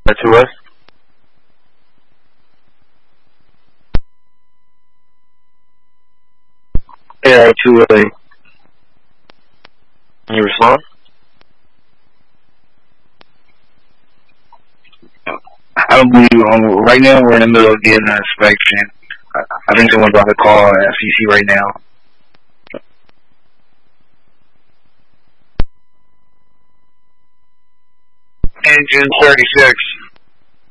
To us. Yeah, 2A. Can you respond? I don't believe right now we're in the middle of getting an inspection. I think someone's about to call FCC right now. Engine 36.